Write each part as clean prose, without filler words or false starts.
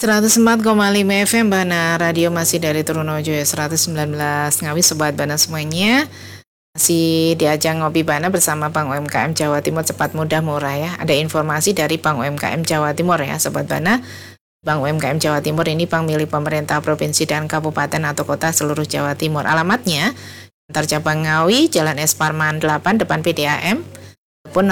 104,5 FM Bana Radio masih dari Trunojoyo 119 Ngawi Sobat Bana semuanya. Masih diajak ngopi Bana bersama Bank UMKM Jawa Timur cepat mudah murah ya. Ada informasi dari Bank UMKM Jawa Timur ya Sobat Bana. Bank UMKM Jawa Timur ini bank milik pemerintah provinsi dan kabupaten atau kota seluruh Jawa Timur. Alamatnya Kantor Cabang Ngawi, Jalan S. Parman 8 depan PDAM. Telepon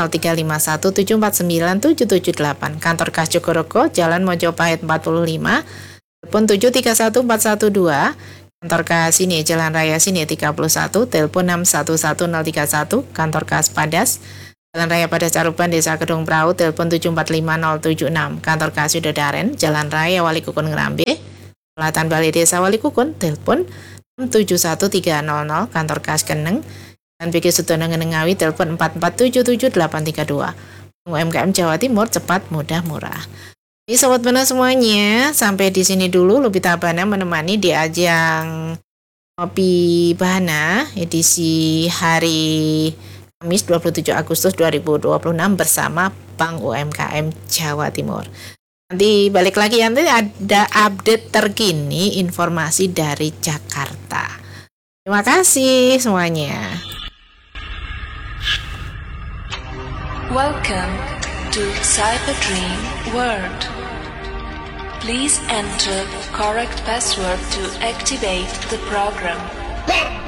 0351749778. Kantor Kas Jogoroko, Jalan Mojopahit 45. Telepon 731412. Kantor Kas Sini, Jalan Raya Sini 31. Telepon 611031. Kantor Kas Padas, Jalan Raya Padas Caruban, Desa Kedung Prau. Telepon 745076. Kantor Kas Widodaren, Jalan Raya Wali Kukun Ngerambe, Selatan Balai Desa Wali Kukun. Telepon 671300. Kantor Kas Keneng dan PG Sutono Ngenengawi. Telepon 4477832. UMKM Jawa Timur cepat mudah murah. Jadi sobat Bana semuanya, sampai di sini dulu Lupita Bana menemani di ajang Ngopi Bana edisi hari Kamis 27 Agustus 2026 bersama Bank UMKM Jawa Timur. Nanti balik lagi, nanti ada update terkini informasi dari Jakarta. Terima kasih semuanya. Welcome to Cyber-Dream World. Please enter correct password to activate the program.